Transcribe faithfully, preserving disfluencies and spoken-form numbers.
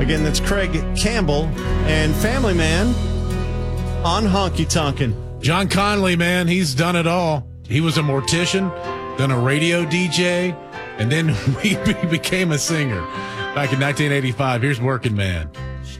Again, that's Craig Campbell and Family Man on Honky Tonkin'. John Conley, man, he's done it all. He was a mortician, then a radio D J, and then he became a singer back in nineteen eighty-five. Here's Working Man.